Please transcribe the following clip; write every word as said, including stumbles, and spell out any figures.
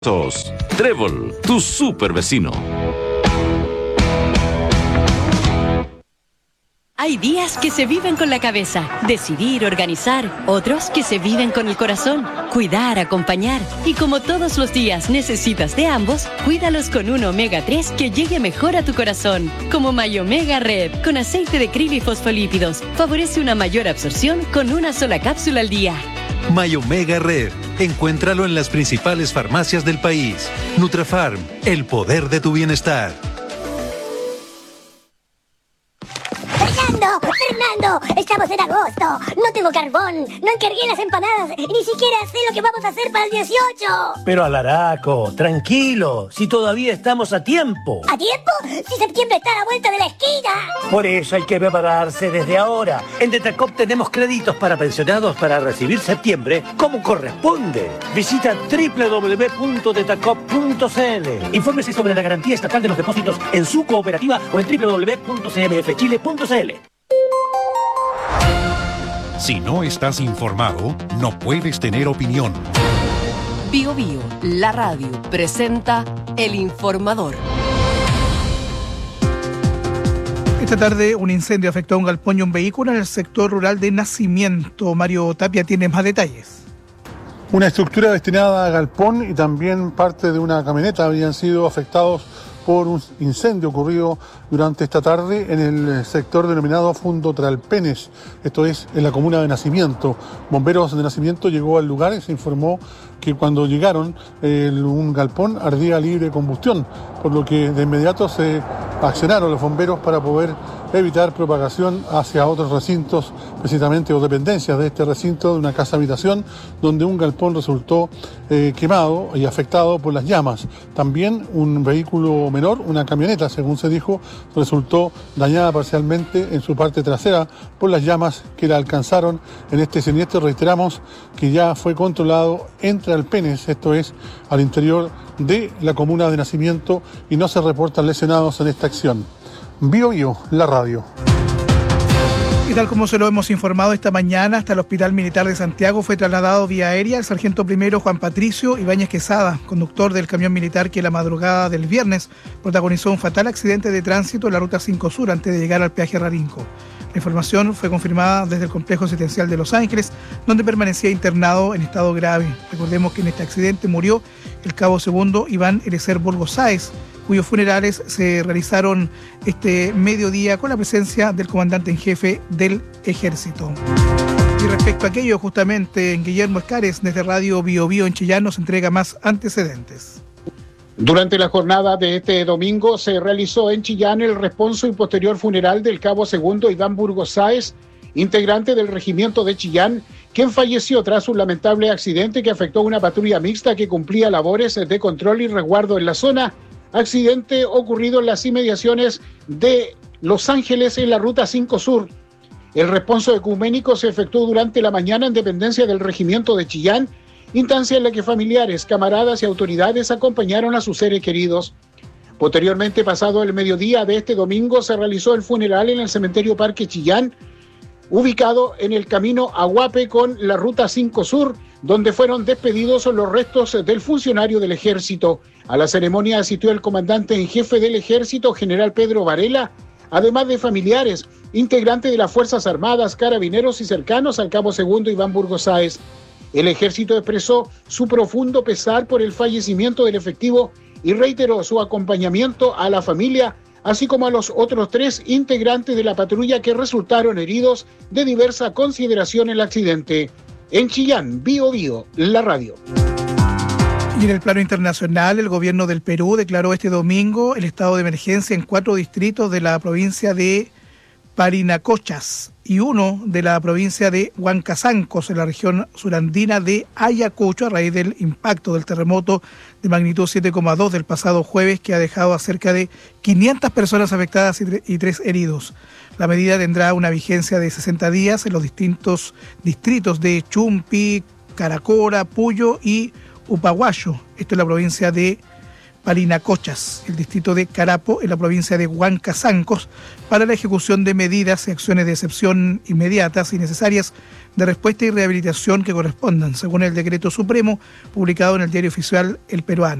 Trébol, tu super vecino. Hay días que se viven con la cabeza, decidir, organizar. Otros que se viven con el corazón, cuidar, acompañar. Y como todos los días necesitas de ambos, cuídalos con un omega tres que llegue mejor a tu corazón. Como Mayomega Red, con aceite de krill y fosfolípidos. Favorece una mayor absorción con una sola cápsula al día. Mayomega Red. Encuéntralo en las principales farmacias del país. Nutrafarm, el poder de tu bienestar. ¡Fernando! ¡Fernando! ¡Estamos en agosto! ¡No tengo carbón! ¡No encargué las empanadas! ¡Y ni siquiera sé lo que vamos a hacer para el dieciocho! Pero Alaraco, tranquilo, si todavía estamos a tiempo. ¿A tiempo? ¡Si septiembre está a la vuelta de la esquina! Por eso hay que prepararse desde ahora. En Detacop tenemos créditos para pensionados para recibir septiembre como corresponde. Visita doble u doble u doble u punto detacop punto c l. Infórmese sobre la garantía estatal de los depósitos en su cooperativa o en doble u doble u doble u punto c m f chile punto c l. Si no estás informado, no puedes tener opinión. Bio Bio, la radio, presenta El Informador. Esta tarde un incendio afectó a un galpón y un vehículo en el sector rural de Nacimiento. Mario Tapia tiene más detalles. Una estructura destinada a galpón y también parte de una camioneta habían sido afectados por un incendio ocurrido durante esta tarde en el sector denominado Fundo Tralpenes, esto es en la comuna de Nacimiento. Bomberos de Nacimiento llegó al lugar y se informó que cuando llegaron el, un galpón ardía libre de combustión, por lo que de inmediato se accionaron los bomberos para poder evitar propagación hacia otros recintos, precisamente o dependencias de este recinto de una casa habitación, donde un galpón resultó eh, quemado y afectado por las llamas. También un vehículo menor, una camioneta, según se dijo, resultó dañada parcialmente en su parte trasera por las llamas que la alcanzaron en este siniestro. Reiteramos que ya fue controlado entre Alpenes, esto es al interior de la comuna de Nacimiento, y no se reportan lesionados en esta acción. Bio Bio, la radio. Y tal como se lo hemos informado esta mañana, hasta el Hospital Militar de Santiago fue trasladado vía aérea el sargento primero Juan Patricio Ibáñez Quesada, conductor del camión militar que la madrugada del viernes protagonizó un fatal accidente de tránsito en la ruta cinco Sur antes de llegar al peaje Rarinco. La información fue confirmada desde el complejo asistencial de Los Ángeles, donde permanecía internado en estado grave. Recordemos que en este accidente murió el cabo segundo Iván Eliezer Burgos Sáez, cuyos funerales se realizaron este mediodía con la presencia del comandante en jefe del Ejército. Y respecto a aquello, justamente Guillermo Escares, desde Radio Bio Bio en Chillán, nos entrega más antecedentes. Durante la jornada de este domingo se realizó en Chillán el responso y posterior funeral del cabo segundo Iván Burgos Sáez, integrante del regimiento de Chillán, quien falleció tras un lamentable accidente que afectó a una patrulla mixta que cumplía labores de control y resguardo en la zona. Accidente ocurrido en las inmediaciones de Los Ángeles en la ruta cinco Sur. El responso ecuménico se efectuó durante la mañana en dependencia del regimiento de Chillán, instancia en la que familiares, camaradas y autoridades acompañaron a sus seres queridos. Posteriormente, pasado el mediodía de este domingo, se realizó el funeral en el cementerio Parque Chillán, ubicado en el camino a Huape con la ruta cinco Sur, donde fueron despedidos los restos del funcionario del Ejército. A la ceremonia asistió el comandante en jefe del Ejército, general Pedro Varela, además de familiares, integrantes de las Fuerzas Armadas, carabineros y cercanos al cabo segundo Iván Burgos Sáez. El Ejército expresó su profundo pesar por el fallecimiento del efectivo y reiteró su acompañamiento a la familia, así como a los otros tres integrantes de la patrulla que resultaron heridos de diversa consideración en el accidente. En Chillán, Bio Bio, la radio. Y en el plano internacional, el gobierno del Perú declaró este domingo el estado de emergencia en cuatro distritos de la provincia de Parinacochas y uno de la provincia de Huancazancos, en la región surandina de Ayacucho, a raíz del impacto del terremoto de magnitud siete coma dos del pasado jueves, que ha dejado a cerca de quinientas personas afectadas y tres heridos. La medida tendrá una vigencia de sesenta días en los distintos distritos de Chumpi, Caracora, Puyo y Upaguayo. Esto es la provincia de Parinacochas, el distrito de Carapo, en la provincia de Huancazancos, para la ejecución de medidas y acciones de excepción inmediatas y necesarias de respuesta y rehabilitación que correspondan, según el decreto supremo publicado en el Diario Oficial El Peruano.